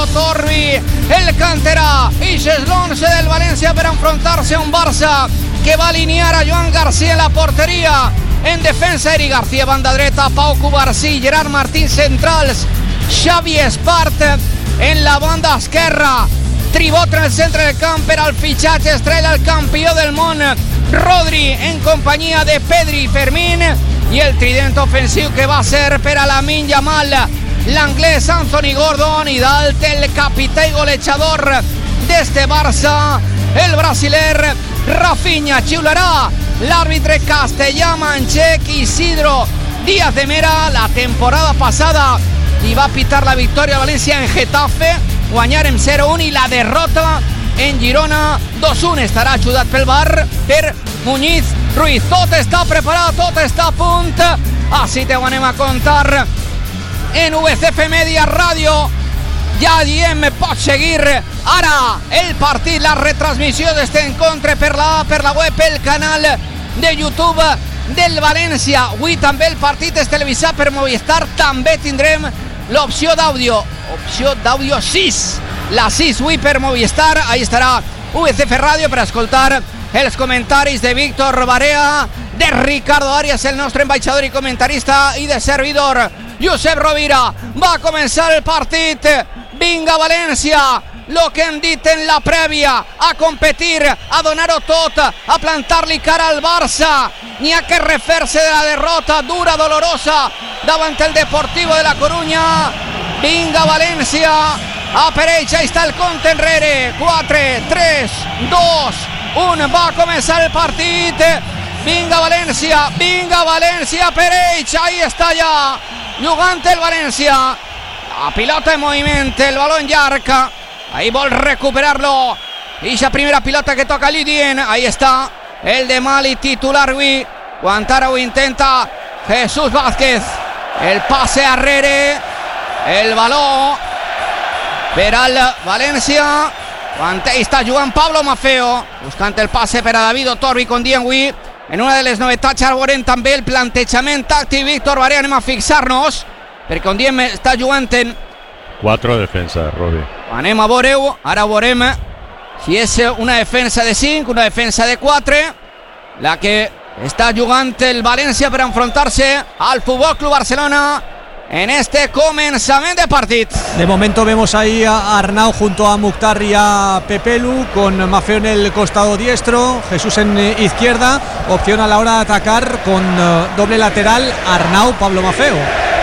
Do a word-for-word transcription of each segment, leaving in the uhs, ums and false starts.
Torbi, el cantera y l'once del Valencia per enfrontarse a un Barça que va a alinear a Joan García en la portería. En defensa, Eric García, banda dreta, Pau Cubarsí, Gerard Martín centrals, Xavi Espart en la banda esquerra, Tribot en el centre del camp per al fitxatge estrella, el campió del món Rodri en companyia de Pedri i Fermín, i el trident ofensiu que va ser per a Lamine Yamal, l'anglès Anthony Gordon, i dalt el capità i golejador d'este Barça, el brasiler Rafinha. Xiularà l'àrbitre castellà manxec Isidro Díaz de Mera. La temporada passada i va pitar la victòria a València en Getafe, guanyarem zero un, i la derrota en Girona dos un. Estarà ajudat pel V A R per Muñiz Ruiz. Tot està preparat, tot està a punt, així te ho anem a contar en U C F Media Ràdio. Ja diem, pots seguir ara el partit, la retransmissió d'este encontre per la, per la web, pel canal de YouTube del València. Avui també el partit és televisat per Movistar, també tindrem l'opció d'àudio, opció d'àudio sis, la sis avui per Movistar. Ahí estarà U C F Ràdio per escoltar els comentaris de Víctor Barea, de Ricardo Arias, el nostre ambaixador i comentarista, i de servidor Josep Rovira. Va començar el partit. Vinga València, lo que hem dit en la prèvia, a competir, a donar-ho tot, a plantar-li cara al Barça. N'hi ha que refer-se de la derrota dura, dolorosa, davant el Deportivo de la Coruña. Vinga València, apareix, ahí està el compte enrere, quatre, tres, dos, un, va començar el partit. Vinga València, vinga València, apareix, ahí està ja, jugant el València. La pilota en movimiento, el balón llarg, ahí vol recuperarlo, y esa primera pilota que toca Lidien, ahí está el de Mali titular avui, Guantara ho intenta Jesús Vázquez, el pase a Rere, el balón per al València, ahí està jugant Pablo Maffeo, buscant el pase per a David Otorbi con Dien avui. En una de les novetats ara veurem també el plantejament tàctic. Víctor Barea, anem a fixar-nos, perquè on diem està jugant en quatre defenses, Robi. Anem a veure-ho, ara veurem si és una defensa de cinc, una defensa de quatre, la que està jugant el València per enfrontar-se al Futbol Club Barcelona en este comenzamiento de partido. De momento vemos ahí a Arnau junto a Mukhtar y a Pepelu, con Maffeo en el costado diestro, Jesús en izquierda, opción a la hora de atacar con uh, doble lateral, Arnau, Pablo Maffeo.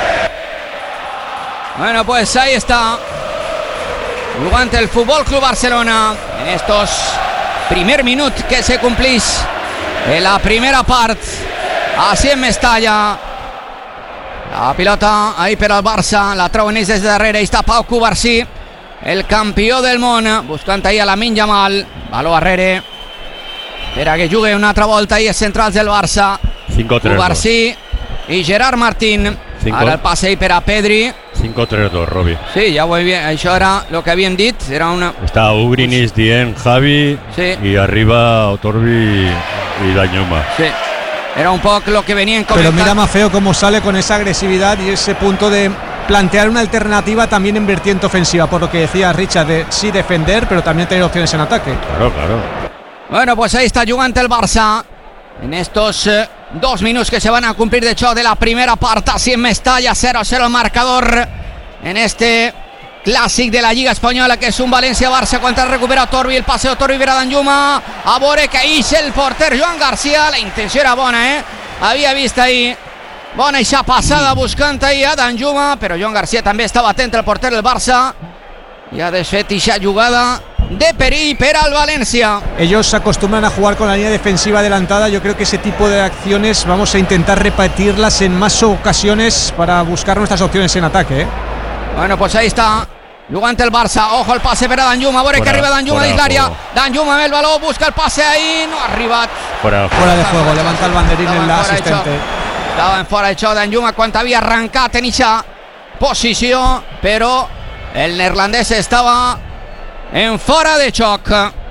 Bueno, pues ahí está jugando el Futbol Club Barcelona en estos primer minut que se cumplís en la primera part. Así en Mestalla. La pilota ahí per al Barça, la treuen ells des de darrere, ahí està Pau Cubarsí, el campió del món, buscant ahí a Lamine Yamal, baló darrere, per a que jugui una altra volta ahí els centrals del Barça, cinco tres dos. Cubarsí i Gerard Martín, cinco. Ara el passe ahí per a Pedri. cinco tres dos, Robi. Sí, ja ho he vist, això era el que havíem dit, era una... Està Ugrinis, Dien, Javi, sí. Y arriba Otorbi y Dañoma. Sí. Era un poco lo que venían comentando. Pero mira Maffeo cómo sale con esa agresividad y ese punto de plantear una alternativa también en vertiente ofensiva, por lo que decía Richard, de sí defender, pero también tener opciones en ataque. Claro, claro. Bueno, pues ahí está jugando el Barça en estos eh, dos minutos que se van a cumplir de hecho de la primera parte. Así en Mestalla, cero cero el marcador en este clàssic de la Lliga Espanyola, que és un València-Barça. Quan es recupera Torbi, el paseo Torbi per a Danjuma, a veure que ix el porter Joan García. La intenció era bona, eh? Havia vist ahí bona eixa passada buscant ahí a Danjuma, però Joan García també estava atent, el porter del Barça, i ha desfet eixa jugada de perill per al València. Ellos se acostumbran a jugar con la línea defensiva adelantada. Yo creo que ese tipo de acciones vamos a intentar repetirlas en más ocasiones para buscar nuestras opciones en ataque, ¿eh? Bueno, pues ahí está jugant el Barça, ojo el passe per a Danjuma, a veure que arriba Danjuma dins l'àrea, Danjuma amb el baló, busca el passe ahí, no ha arribat. Fuera, fuera de juego, levanta el banderín en la asistente. Estava en fora de xoc Danjuma quan havia arrencat en eixa posició, però el neerlandès estava en fora de xoc.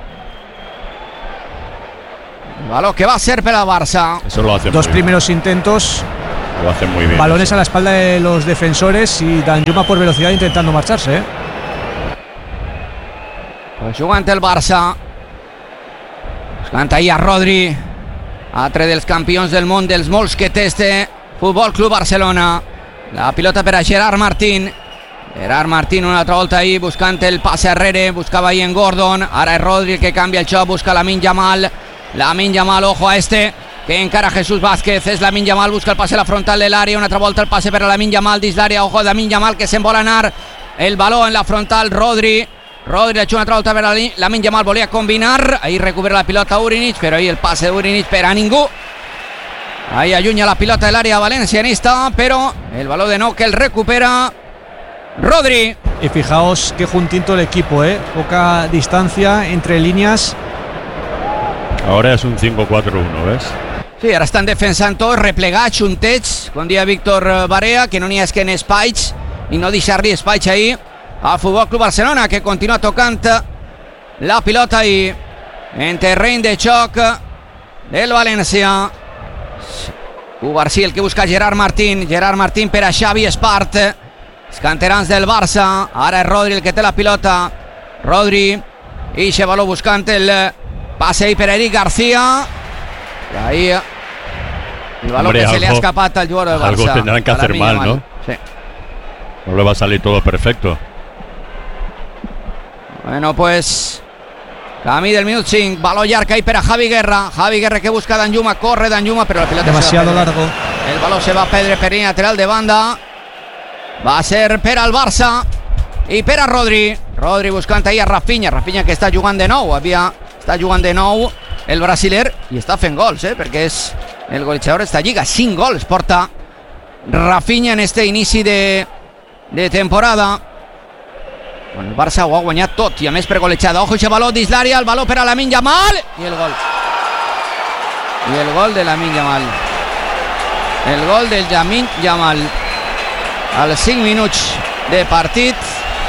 El baló que va a ser per al Barça. Eso lo hace Dos primeros bien. intentos. Lo hacen muy bien. Balones eso. A la espalda de los defensores y Danjuma por velocidad intentando marcharse, ¿eh? Pues jugant el Barça. Buscant ahir a Rodri, altre dels campions del món, dels molts que té este Futbol Club Barcelona. La pilota per a Gerard Martín. Gerard Martín una altra volta ahí buscant el passe arrere, buscava ahí en Gordon, ara és Rodri el que canvia el xoc, busca Lamine Yamal. Lamine Yamal, ojo a este que encara Jesús Vázquez, és Lamine Yamal, busca el passe a la frontal de l'àrea, una altra volta el passe per a Lamine Yamal dins l'àrea, ojo a Lamine Yamal que se'n vol anar, el baló en la frontal, Rodri Rodri ha hecho una altra volta per a Lamine Yamal, volia combinar, ahí recupera la pilota Urinic, però ahí el passe d'Urinic per a ningú. Ahí allunya la pilota del área valencianista, pero el balón de no que el recupera Rodri. Y fijaos qué juntito el equipo, ¿eh? Poca distancia entre líneas. Ahora es un cinco cuatro uno, ¿ves? Sí, ara estan defensant tots, replegats, juntets, com dia Víctor Barea, que no n'hi ha que en espais, i no deixar-li espais ahí al Futbol Club Barcelona, que continua tocant la pilota ahí en terreny de xoc del València. Cubarsí el que busca Gerard Martín, Gerard Martín per a Xavi Espart, els canterans del Barça. Ara és Rodri el que té la pilota, Rodri, i se baló buscant el passe ahí per a Eric García, y ahí el balón Hombre, que algo, se le ha escapado al jugador del Barça. Algo tendrán que hacer mal, ¿no? Sí. No le va a salir todo perfecto. Bueno, pues camí del minut cinc, balón llarg ahí per a Javi Guerra, Javi Guerra que busca Danjuma, corre Danjuma, pero la pilota demasiado se va largo. El balón se va a perdre per línea lateral de banda, va a ser per al Barça i per a Rodri, Rodri buscant ahí a Rafinha, Rafinha que està jugant de nou, havia, està jugant de nou el brasiler i està fent gols, eh, perquè és el golejador d'esta lliga, cinc gols porta Rafinha en este inici de, de temporada. Bueno, el Barça ho ha guanyat tot i a més per golejada. Ojo aquest baló dins l'àrea, el baló per a Lamine Yamal i el gol. I el gol de Lamine Yamal. El gol del Lamine Yamal. Als cinc minuts de partit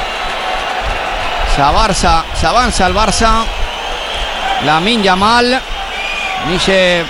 s'avança, s'avança el Barça. Lamine Yamal, Nixe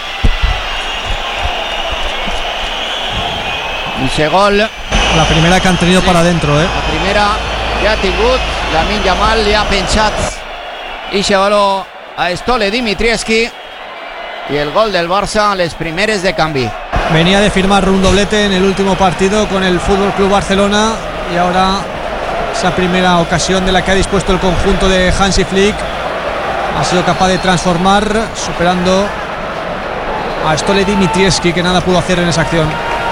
Nixe gol. La primera que han tenido sí, para adentro, ¿eh? La primera que ha tingut Lamine Yamal, li ha penjat ixe baló a Stole Dimitrievski y el gol del Barça a les primeres de canvi. Venía de firmar un doblete en el último partido con el Fútbol Club Barcelona y ahora esa primera ocasión de la que ha dispuesto el conjunto de Hansi Flick ha sido capaz de transformar, superando a Stole Dimitrievski, que nada pudo hacer en esa acción.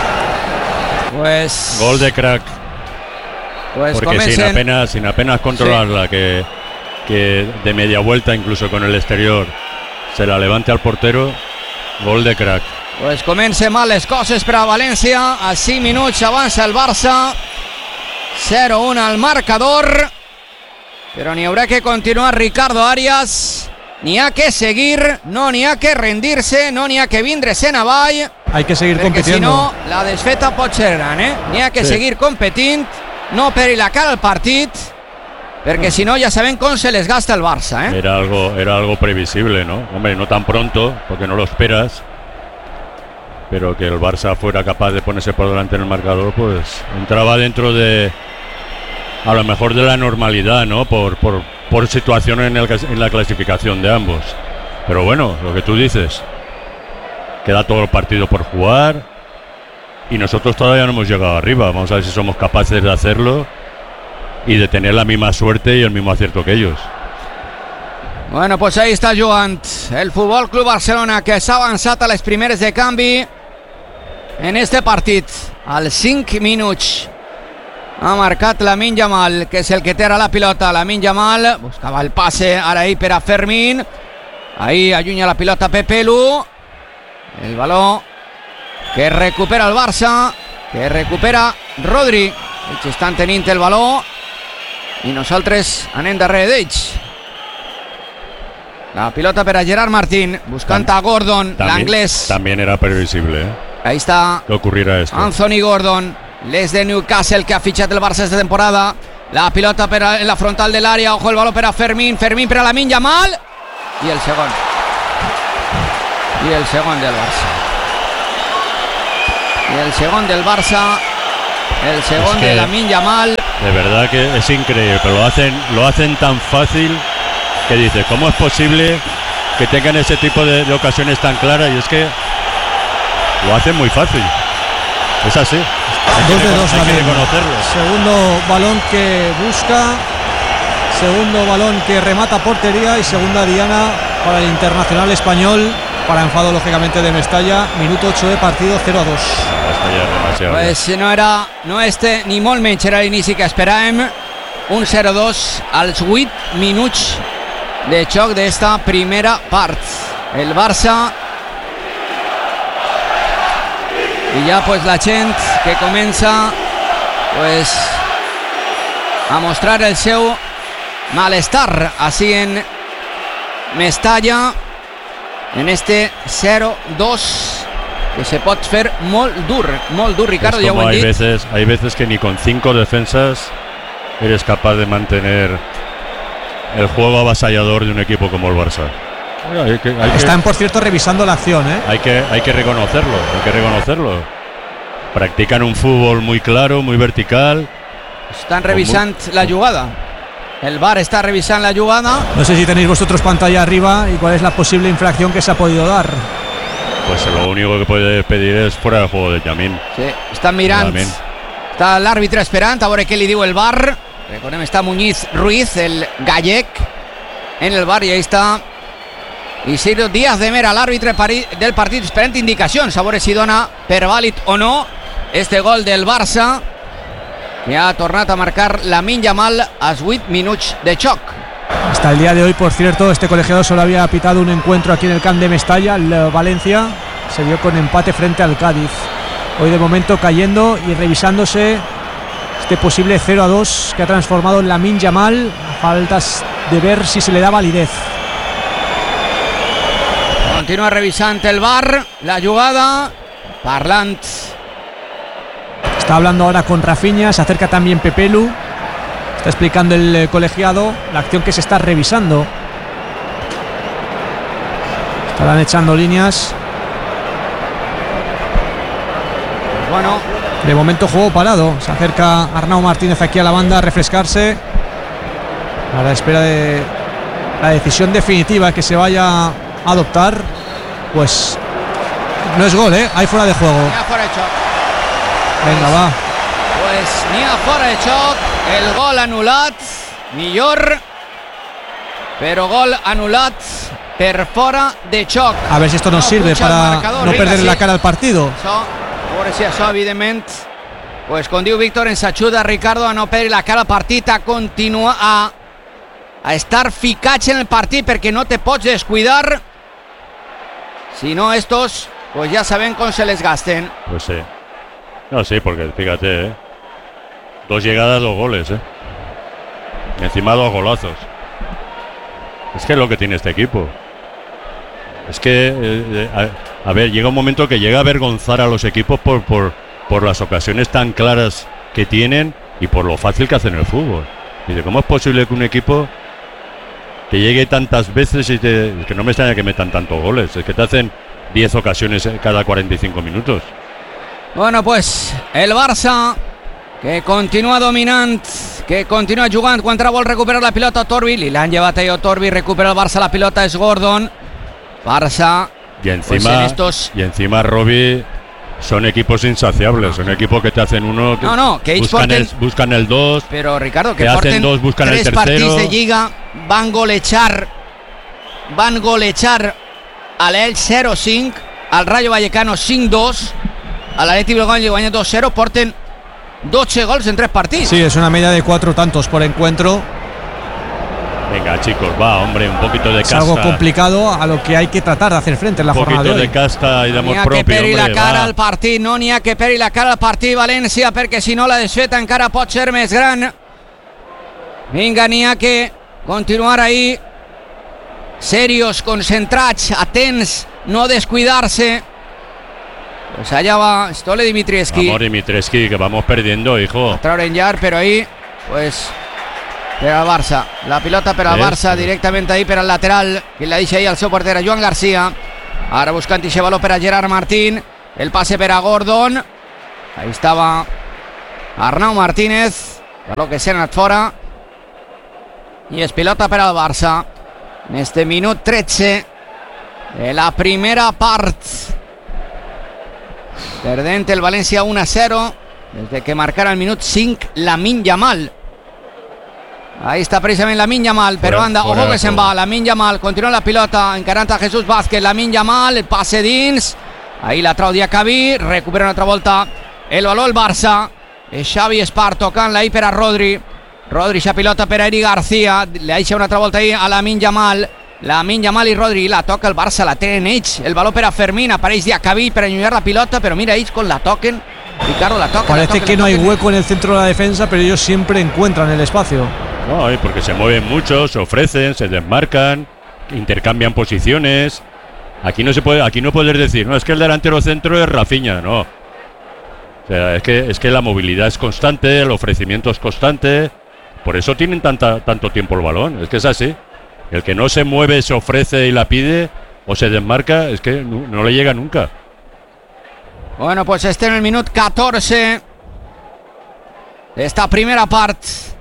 Pues gol de crack. Pues porque comiencen... sin apenas sin apenas controlarla, sí. que, que de media vuelta, incluso con el exterior, se la levante al portero. Gol de crack. Pues comencen mal les coses per a València. A cinc minuts avança el Barça, zero uno al marcador, però n'hi haurà que continuar. Ricardo Arias, n'hi ha que seguir, no n'hi ha que rendir-se, no n'hi ha que vindre-se'n avall. Hay que seguir perquè compitiendo. Si no, la desfeta pot ser gran, eh? N'hi ha que sí. seguir competint, no per la cara al partit, perquè si no ja sabem com se les gasta el Barça, eh? Era algo, era algo previsible, ¿no? Hombre, no tan pronto, porque no lo esperas, pero que el Barça fuera capaz de ponerse por delante en el marcador, pues entraba dentro de, a lo mejor, de la normalidad, ¿no? Por, por, por situación en, el, en la clasificación de ambos. Pero bueno, lo que tú dices, queda todo el partido por jugar y nosotros todavía no hemos llegado arriba. Vamos a ver si somos capaces de hacerlo y de tener la misma suerte y el mismo acierto que ellos. Bueno, pues ahí está jugant el Futbol Club Barcelona, que s'ha avançat a les primeres de canvi en este partit. Als cinc minuts ha marcat Lamine Yamal, que és el que té ara la pilota. Lamine Yamal buscava el passe ara ahí per a Fermín, ahí allunya la pilota Pepe Lu, el baló que recupera el Barça, que recupera Rodri. Ells estan tenint el baló i nosaltres anem darrere d'ells. La pilota per a Gerard Martín, buscant a Gordon, l'anglès. También era previsible, ¿eh? Ahí está que ocurriera esto. Anthony Gordon, l'est de Newcastle, que ha fitxat el Barça esta temporada. La pilota per a, en la frontal del área, ojo el balón per a Fermín, Fermín per a Lamine Yamal i el segon. I el segon del Barça. Y el segon del Barça, el segon es que, de Lamine Yamal. De verdad que es increíble, pero lo hacen, lo hacen tan fácil que dice, ¿cómo es posible que tengan ese tipo de, de ocasiones tan claras? Y es que lo hacen muy fácil. Es así. Hay Dos que, de dos hay que también. reconocerlo. Segundo balón que busca, segundo balón que remata portería y segunda diana para el internacional español, para enfado lógicamente de Mestalla. Minuto ocho de partido, cero a dos. Esto ya es demasiado. Pues no era, no este ni molt menys era l'inici que esperàvem. Un zero dos als vuit minuts de xoc d'esta primera part. El Barça y ya pues la gent que comença pues a mostrar el seu malestar así en Mestalla en este cero dos que se pot fer molt dur, molt dur, Ricardo, Es ja ho como hem hay dit. veces, hay veces que ni con cinco defensas eres capaz de mantener el juego avasallador de un equipo como el Barça. Oye, hay que, hay que- Están, por cierto, revisando la acción, ¿eh? Hay que, hay que reconocerlo, hay que reconocerlo. Practican un fútbol muy claro, muy vertical. Estan revisant la jugada. El V A R està revisant la jugada. No sé si tenéis vosotros pantalla arriba y cuál es la posible infracción que se ha podido dar. Pues lo único que puede pedir es fuera del juego de Yamin. Sí, estan mirant. Clarament. Està l'àrbitre esperant a veure què li diu el V A R. Recordem, està Muñiz Ruiz, el gallec, en el V A R, i ahí està Isidro Díaz de Mera, l'àrbitre pari- del partit, esperant indicacions a veure si dona per vàlid o no este gol del Barça, que ha tornat a marcar Lamine Yamal als vuit minuts de xoc. Hasta el día de hoy, por cierto, este colegiado solo había pitado un encuentro aquí en el Camp de Mestalla. El eh, Valencia se dio con empate frente al Cádiz. Hoy de momento cayendo y revisándose este posible cero a dos que ha transformado en Lamine Yamal. A faltas de ver si se le da validez. Continua revisant el V A R la jugada, parlant. Está hablando ahora con Rafinha, se acerca también Pepelu. Está explicando el eh, colegiado la acción que se está revisando. Estarán echando líneas. Bueno, De momento juego parado. Se acerca Arnau Martínez aquí a la banda a refrescarse, a la espera de la decisión definitiva que se vaya a adoptar. Pues no es gol, ¿eh? Hay fuera de juego. ni a fora de xoc. Venga, va. Pues ni a fora de xoc, el gol anul·lat, millor, però gol anul·lat per fora de xoc. A ver si esto nos No sirve puja el para marcador, no vinga, perder sí. la cara al partido. Això, a veure si això, evidentment, pues, com diu Víctor, ens ajuda Ricardo a no perdre la cara al partit, a continuar, a, a estar ficats en el partit, perquè no te pots descuidar. Si no, estos, pues ya saben cómo se les gasten. Pues sí. No, sí, porque fíjate, ¿eh? Dos llegadas, dos goles, ¿eh? Y encima dos golazos. Es que es lo que tiene este equipo. Es que, eh, eh, a, a ver, llega un momento que llega a avergonzar a los equipos por, por, por las ocasiones tan claras que tienen y por lo fácil que hacen el fútbol. Dice, ¿cómo es posible que un equipo que llegue tantas veces y te, que no me extraña que metan tantos goles? Es que te hacen diez ocasiones cada cuarenta y cinco minutos. Bueno, pues el Barça, que continua dominant, que continua jugant, quan vol recuperar la pilota Torbi, li l'han llevat a Torbi, recupera el Barça la pilota, és Gordon. Barça, Y pues encima, en estos... y encima Robbie, son equipos insaciables, son equipos que te hacen uno, que, No, no, que ells buscan, porten- el, buscan el dos. Però Ricardo, que Que hacen porten dos, buscan el tres tercero. partits de Lliga, van golejar, van golejar a l'Elx zero cinc, al Rayo Vallecano cinc dos, a l'Atleti Bilbao li guanya dos cero, porten dotze gols en tres partits. Sí, es una media de cuatro tantos por encuentro. Venga, chicos, va, hombre, un poquito de Es casta. algo complicado a lo que hay que tratar de hacer frente en la Un jornada de poquito hoy. de casta y de N'hi amor ha que propio, peri la hombre, cara va. al partit, no n'hi ha que peri la cara al partit València, perquè si no la desfeta encara pot ser més gran. Vinga, n'hi ha que continuar ahí serios, concentrats, atents, no descuidarse. Pues allá va Stole Dimitrievski. Vamos, Dimitrescu, que vamos perdiendo, hijo. Trauren llarg, però ahí, pues, per al Barça. La pilota per al ¿Ves? Barça, directament ahí per al lateral, que la deixa ahí al seu porter, Joan García. Ara buscant ixe baló per a Gerard Martín. El passe per a Gordon. Ahí estava Arnau Martínez. Baló que s'ha anat fora. I és pilota per al Barça. en este minut tretze de la primera part. Perdent el València un a zero desde que marcara el minut cinc Lamine Yamal. Ahí está precisament Lamine Yamal, però anda, ojo que se'n va, Lamine Yamal, continua la pilota, encarant a Jesús Vázquez, Lamine Yamal, el passe dins, ahí la trau Diacabí, recupera una altra volta el valor el Barça, és Xavi Espart tocant-la ahí per a Rodri, Rodri xa pilota per a Eric García, le deixa una altra volta ahí a Lamine Yamal, Lamine Yamal i Rodri, la toca el Barça, la tenen ells, el valor per a Fermín, apareix Diacabí per allunyar la pilota, però mira, ells con la toquen, Ricardo la toca. Parece la toca, que la no hay toquen. hueco en el centro de la defensa, pero ellos siempre encuentran el espacio. No, y porque se mueven mucho, se ofrecen, se desmarcan, intercambian posiciones. Aquí no se puede, aquí no puedes decir, no, es que el delantero centro es Rafinha, no. O sea, es que, es que la movilidad es constante, el ofrecimiento es constante. Por eso tienen tanta, tanto tiempo el balón, es que es así. El que no se mueve, se ofrece y la pide o se desmarca, es que no, no le llega nunca. Bueno, pues este en el minut catorze de esta primera part.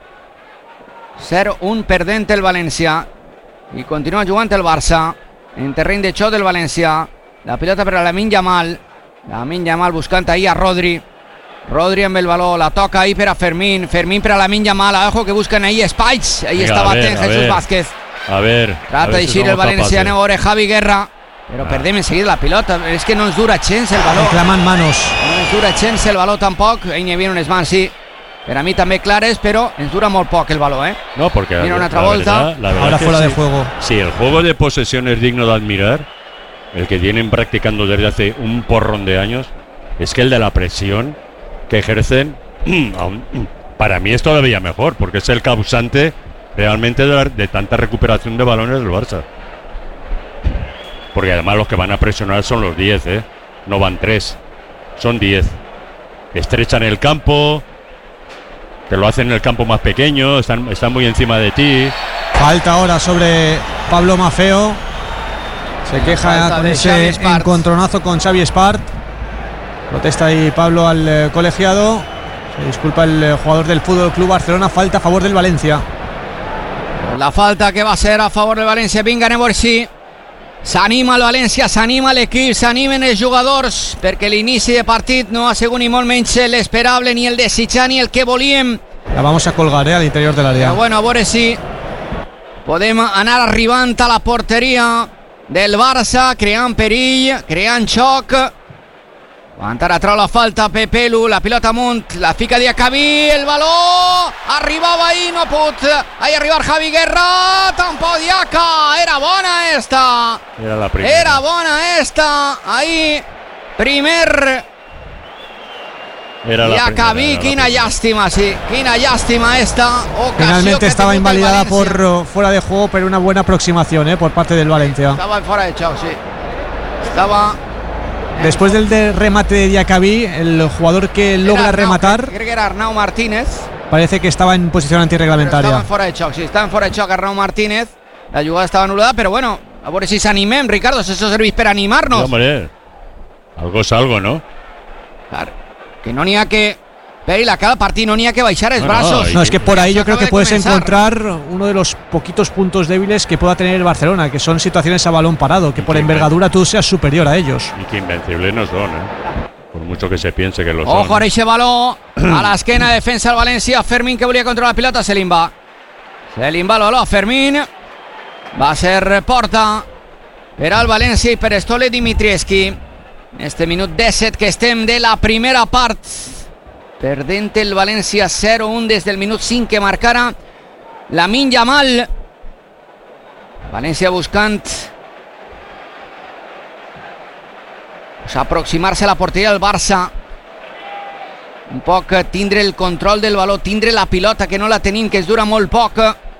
zero un perdent el València i continua jugant el Barça en terreny de xoc del València. La pilota per a Lamine Yamal, Lamine Yamal buscant ahí a Rodri, Rodri amb el valor, la toca ahí per a Fermín, Fermín per a Lamine Yamal, ojo que buscan ahí espais, ahí Venga, estava a ver, atent a Jesús ver. Vázquez, A ver. trata a ver de si eixir el somos València, capaces. veure Javi Guerra, però Ah. perdem enseguida la pilota, és que no ens dura gens el valor, Reclaman manos. no ens dura gens el valor tampoc, ahí n'hi havia unes mans, sí, per a mi també clares, però ens dura molt poc el valor, eh? No, porque Mira la, una la Travolta. verdad, la verdad Ahora que fuera sí. de juego. Sí, el juego de posesión es digno de admirar, el que vienen practicando desde hace un porrón de años, es que el de la presión que ejercen, aún, para mí es todavía mejor, porque es el causante realmente de, la- de tanta recuperación de balones del Barça. Porque además los que van a presionar son los diez, ¿eh? No van tres, son diez. Estrechan el campo, te lo hacen en el campo más pequeño, están, están muy encima de ti. Falta ahora sobre Pablo Maffeo. Se queja Falta con de ese Xavi Espart. encontronazo con Xavi Espart. Protesta ahí Pablo al eh, colegiado. Se disculpa el eh, jugador del Fútbol Club Barcelona. Falta a favor del Valencia. La falta que va a ser a favor del València. Vinga, anem a veure si s'anima el València, s'anima l'equip, s'animen els jugadors, perquè l'inici de partit no ha sigut ni molt menys l'esperable, ni el desitjat, ni el que volíem. La vamos a colgar, eh, al interior del área. Però bueno, a veure si podem anar arribant a la porteria del Barça, creant perill, creant xoc. Aguantar trau la falta Pepelu, la pilota amunt, la fica Diacabí, el valor, arribava ahí, no pot ahí arribar Javi Guerra, tampoc Diaca, era bona esta, Era la primera. era bona esta, ahí, primer Era la Diacabí, primera, era la quina primera. llàstima, sí, quina llàstima esta ocasión. Finalmente que ha estaba tingut el invalidada València. por eh, fuera de juego, pero una buena aproximación, eh, por parte del Valencia. Estava fora de xoc, sí, estava... Después del de remate de Diacabí, el jugador que logra Era Arnau, rematar crec, crec que era Arnau Martínez. parece que estaba en posición Però antirreglamentaria. estaven fora de xoc, sí, estaven fora de xoc Arnau Martínez. La jugada estava anul·lada, però bueno, a veure si s'animem, Ricardo, si això serveix per No, animar-nos. hombre, algo es algo, ¿no? Clar, que no n'hi ha que... Peri, la cada partit no n'hi ha que baixar els No, no, braços. i- No, es que por ahí yo creo Acaba que de puedes comenzar. encontrar uno de los poquitos puntos débiles que pueda tener el Barcelona, que son situaciones a balón parado, que por Sí, envergadura tú seas superior a ellos. Y que invencibles no son, ¿eh? Por mucho que se piense que lo Ojo, son. ara eixe baló a l'esquena, defensa del València. Fermín que volia controlar la pilota, se li'n va. Se li'n va el baló a Fermín. Va ser porta per al València i per Stole Dimitrievski. En este minut disset que estem de la primera part. Perdent el València zero un des del minut cinc que marcara Lamine Yamal. València buscant pues, aproximar-se a la porteria del Barça. Un poc tindre el control del baló, tindre la pilota, que no la tenim, que es dura molt poc.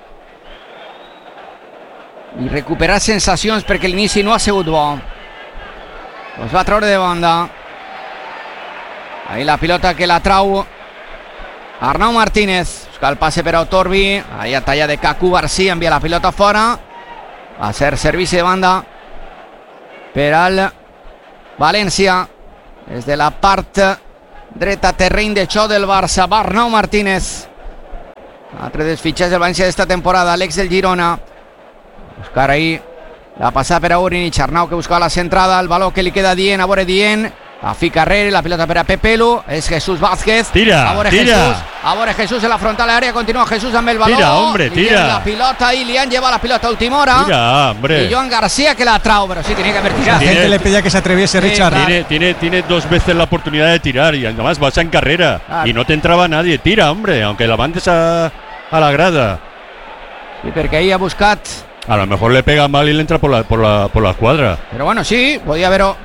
I recuperar sensacions perquè l'inici no ha sigut bo. Pues va treure de banda. Ahí la pilota que la trau Arnau Martínez. Busca el passe per a Otorbi. Ahí a talla de Kaku García. Envia la pilota fora. Va a ser servici de banda per al València. Des de la part dreta, terreny de xoc del Barça. Va Arnau Martínez. Altre dels fitxers del València d'esta temporada. L'ex del Girona. buscar ahí la pasada per a Urin i Charnau, que buscava la centrada, el baló que li queda Dient, a veure Dient, a fi carrere, la pilota per a Pepelu, és Jesús Vázquez, tira, a veure tira. Jesús, a veure Jesús en la frontal àrea, continua Jesús amb el baló, tira, hombre, li tira. la pilota y li han llevado la pilota a última hora, tira, hombre. y Joan García que la trau, pero sí tenía que haber tirado. La gente le pedía que se atreviese, Sí, Richard. claro. Tiene, tiene, tiene dos veces la oportunidad de tirar y además vas en carrera Claro. y no te entraba nadie. Tira, hombre, aunque la mandes a, a la grada. Sí, perquè ahí ha buscat, A lo mejor le pega mal y le entra por la, por la, por la cuadra. pero bueno, sí, podía haber.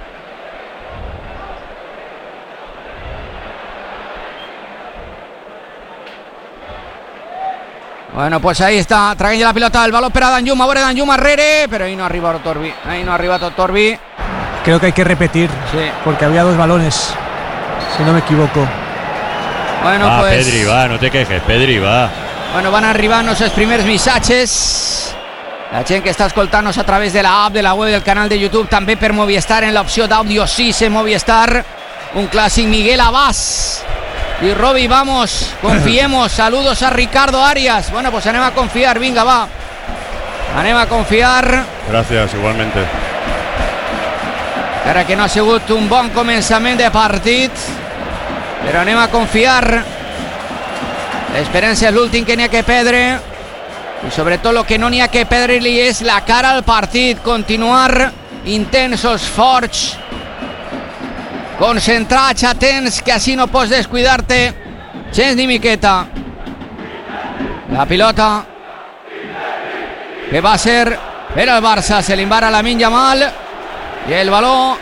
Bueno, pues ahí está, traient la pilota, el baló per a Danjuma, a veure Danjuma Rere, pero ahí no ha arribat Torbi, ahí no ha arribat Torbi. Creo que hay que repetir, Sí. porque había dos balones, si no me equivoco. Bueno, Va, pues, Pedri, va, no te quejes, Pedri, va. bueno, van arribant-nos els primers missatges. La gent que està escoltant-nos a través de la app, de la web, del canal de YouTube, també per Movistar, en l'opció d'àudio sis en Movistar. Un clàssic, Miguel Abás y Robi, vamos, confiemos. Saludos a Ricardo Arias. Bueno, pues anem a confiar, vinga, va. Anem a confiar. Gracias, igualmente. Encara que no ha sigut un bon començament de partit, però anem a confiar. L'esperança és l'últim que n'hi ha que perdre, i sobretot el que no n'hi ha que perdre-li és la cara al partit. Continuar intensos, forts, concentrats, atents, que així no pots descuidar-te gens ni miqueta. La pilota que va ser per al Barça, se li va a Lamine Yamal i el baló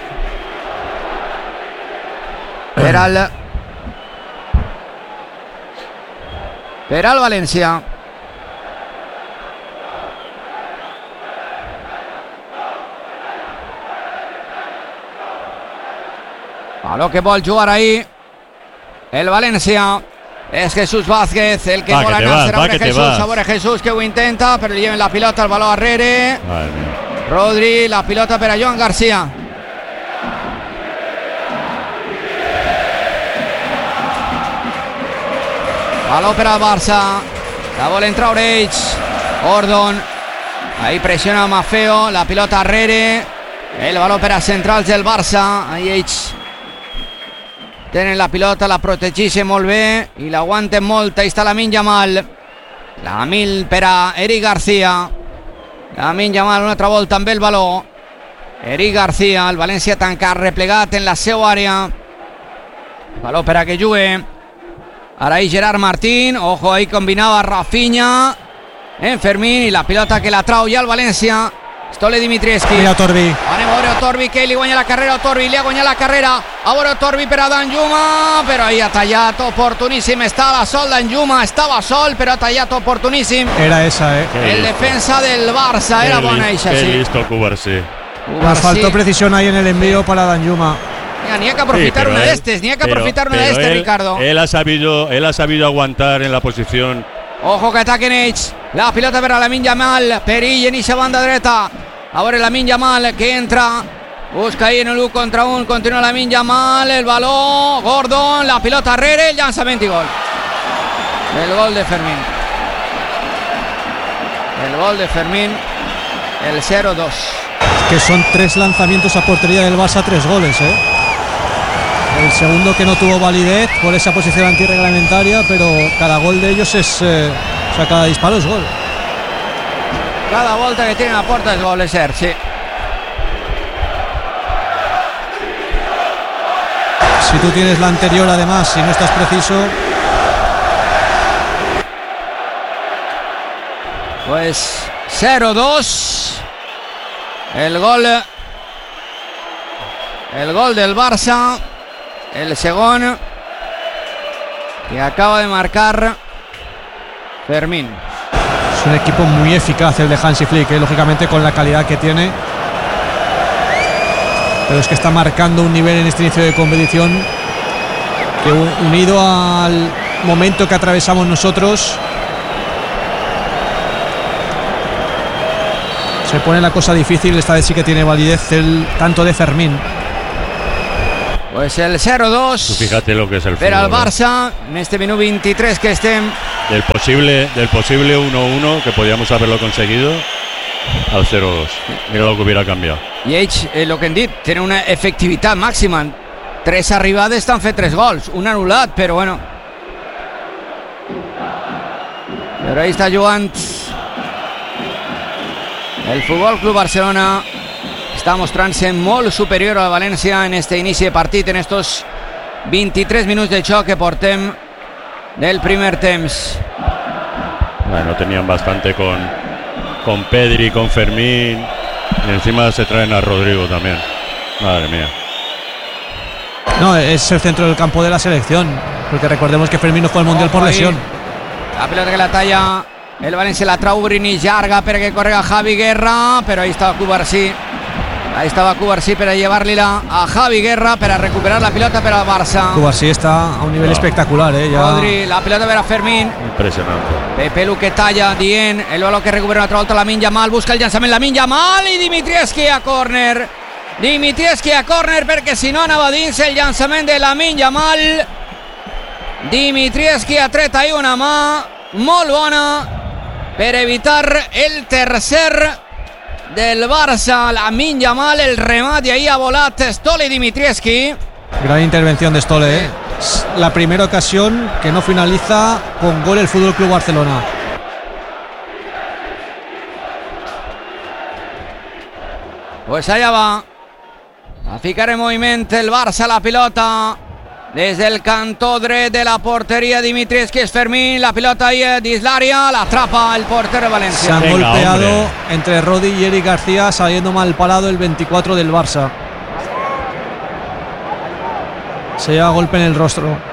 per al per al València. Baló que vol jugar ahí el València. És Jesús Vázquez el que Va, vol que te anar-se vas, a va, veure que te Jesús, vas. a veure Jesús que ho intenta, però li lleven la pilota, el baló darrere. Madre mía. Rodri, la pilota per a Joan García. Baló per al Barça. La volen treure ells. Gordon. Ahí pressiona Maffeo. La pilota darrere. El baló per a centrals del Barça. Ahí ells tenen la pilota, la protegeixen molt bé i l'aguanten molt. Ahí està Lamine Yamal. Lamine per a Eric García. Lamine Yamal una altra volta amb el baló. Eric García, el València tancat, replegat en la seva àrea. Baló per a que jugue ara ahí Gerard Martín. Ojo, ahí combinava Rafinha en Fermín i la pilota que la trau ja el València. Stole Dimitrievski. Mira Torbi. Anem a veure Otorbi, que li guanya la carrera. Otorbi li ha guanyat la carrera. A veure Otorbi per a Danjuma, però ahí ha tallat oportuníssim. Estava sol Danjuma, estava sol, però ha tallat oportuníssim. Era esa, eh. Qué El listo. defensa del Barça, era Qué bona li- eixa, Qué sí. listo el Cubarsí. Nos faltó precisión ahí en el envío para Danjuma. Mira, ni hay que aprofitar Sí, una pero de él- estes, ni hay que pero- aprofitar una de pero estes, él- Ricardo. Él ha sabido, él ha sabido aguantar en la posición. Ojo que ataquen ells. La pilota per a Lamine Yamal. Perill en eixa banda dreta. A veure Lamine Yamal que entra. Busca ahí en el uno contra uno. Continua Lamine Yamal. El baló. Gordon. La pilota darrere. El llançament i gol. El gol de Fermín. El gol de Fermín. El cero dos. Que son tres lanzamientos a portería del Barça, tres goles, eh. El segundo que no tuvo validez por esa posición antirreglamentaria, pero cada gol de ellos es, eh, o sea, cada disparo es gol. Cada volta que tienen a porta es gol, és cert, sí. Si tú tienes la anterior, además, si no estás preciso, Pues cero dos. El gol. El gol del Barça. El segon que acaba de marcar Fermín. es un equipo muy eficaz el de Hansi Flick, eh, lógicamente con la calidad que tiene. Pero es que está marcando un nivel en este inicio de competición que, unido al momento que atravesamos nosotros, se pone la cosa difícil. Esta vez sí que tiene validez el tanto de Fermín. Pues el cero dos. Tú fíjate lo que es el Per al fútbol, ¿eh? Barça, en este minuto veintitrés que estem. Del posible, del posible uno uno que podíamos haberlo conseguido. al cero dos. Mira lo que hubiera cambiado. I ells, eh, el que hem dit, tenen una efectivitat màxima. Tres arribades t'han fet tres gols, un anul·lat, però bueno. Però ahí està jugant el Futbol Club Barcelona. Està mostrant-se molt superior al València en este inici de partit, en estos veintitrés minuts de xoc que portem del primer temps. Bueno, tenían bastante con, con Pedri, con Fermín, y encima se traen a Rodrigo también. Madre mía. No, es el centro del campo de la selección, porque recordemos que Fermín no fue al Mundial por lesión. La pelota que la talla el València, la trau Brini llarga perquè correga Javi Guerra, però ahí estava Cubarsí. Ahí estaba Cubarsí para llevarla a Javi Guerra para recuperar la pelota para el Barça. Cubarsí está a un nivel no. espectacular, ¿eh? Ya... Rodri, la pelota para Fermín. Impresionante. Pepelu que talla, Dien, el balón que recupera una otra volta Lamine Yamal, busca el llançament Lamine Yamal i Dimitrievski a córner. Dimitrievski a córner perquè si no anava dins el llançament de Lamine Yamal. Dimitrievski ha tret ahí una mà molt bona per evitar el tercer del Barça. Lamine Yamal, el remate ahí ha volat Stole Dimitrievski. Gran intervención de Stole, ¿eh? La primera ocasión que no finaliza con gol el Fútbol Club Barcelona. Pues allá va a ficar en movimiento el Barça la pelota desde el cantó dret de la portería. Dimitrievski es Fermín, la pelota ahí de Islaria, la atrapa el portero de Valencia. Se han Venga, golpeado hombre. entre Rodri y Eric García, saliendo mal parado el veinticuatro del Barça. Se lleva golpe en el rostro.